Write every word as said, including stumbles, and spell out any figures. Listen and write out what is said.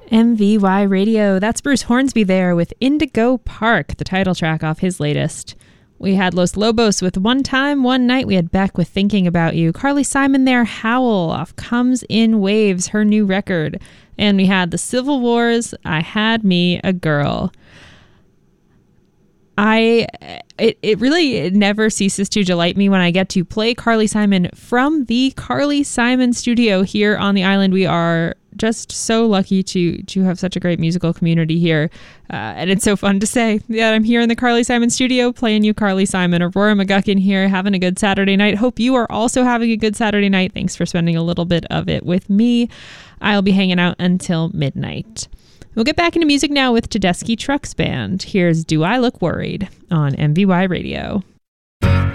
M V Y Radio. That's Bruce Hornsby there with Indigo Park, the title track off his latest. We had Los Lobos with One Time, One Night. We had Beck with Thinking About You. Carly Simon there, Howl off Comes in Waves, her new record. And we had the Civil Wars, I Had Me a Girl. I it, it really it never ceases to delight me when I get to play Carly Simon from the Carly Simon studio here on the island. We are just so lucky to to have such a great musical community here. Uh, and it's so fun to say that I'm here in the Carly Simon studio playing you Carly Simon. Aurora McGuckin here, having a good Saturday night. Hope you are also having a good Saturday night. Thanks for spending a little bit of it with me. I'll be hanging out until midnight. We'll get back into music now with Tedeschi Trucks Band. Here's Do I Look Worried on M V Y Radio.